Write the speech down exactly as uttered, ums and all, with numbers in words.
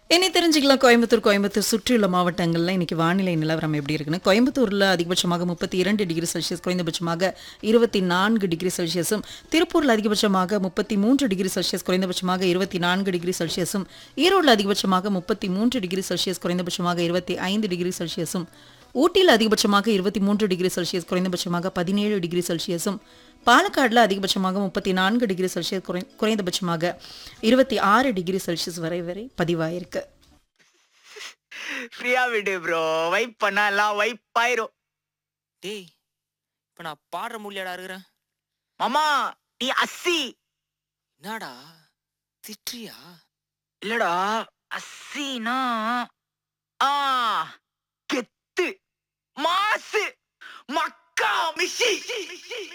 இனி தெரிஞ்சுக்கலாம் கோயம்புத்தூர் கோயம்புத்தூர் சுற்றியுள்ள மாவட்டங்கள்ல இன்னைக்கு வானிலை நிலவரம் எப்படி இருக்குன்னு. கோயம்புத்தூர்ல அதிகபட்சமாக முப்பத்தி இரண்டு டிகிரி செல்சியஸ், குறைந்தபட்சமாக இருபத்தி நான்கு டிகிரி செல்சியஸும், திருப்பூர்ல அதிகபட்சமாக முப்பத்தி மூன்று டிகிரி செல்சியஸ், குறைந்தபட்சமாக இருபத்தி நான்கு டிகிரி செல்சியஸும், ஈரோடுல அதிகபட்சமாக முப்பத்தி மூன்று டிகிரி செல்சியஸ், குறைந்தபட்சமாக இருபத்தி ஐந்து டிகிரி செல்சியஸும், ஊட்டியில் அதிகபட்சமாக இருபத்தி மூன்று டிகிரி செல்சியஸ், குறைந்தபட்சமாக பதினேழு டிகிரி செல்சியஸும், பாலக்காடுல அதிகபட்சமாக முப்பத்தி நான்கு டிகிரி செல்சியஸ், குறை குறைந்தபட்சமாக இருபத்தி ஆறு டிகிரி செல்சியஸ் வரை வரை பதிவாயிருக்கு. ஃப்ரீயா விடு ப்ரோ. வைப் பண்ணா எல்லாம் வைப் ஆயிரும். டேய் இப்ப நான் பாடுற மூலியாடா இருக்கிறேன். மாமா நீ அஸ்ஸி. என்னடா திட்றியா? இல்லடா அஸ்ஸினா ஆ கெத்து மாசு மக்கா மிஷி